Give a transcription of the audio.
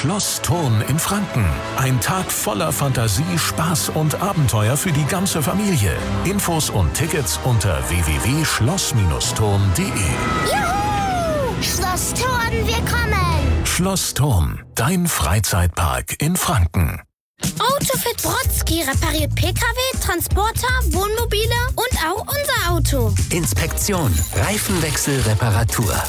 Schloss Thurn in Franken. Ein Tag voller Fantasie, Spaß und Abenteuer für die ganze Familie. Infos und Tickets unter www.schloss-thurn.de. Juhu! Schloss Thurn, wir kommen! Schloss Thurn, dein Freizeitpark in Franken. Autofit Brodsky repariert Pkw, Transporter, Wohnmobile und auch unser Auto. Inspektion, Reifenwechsel, Reparatur.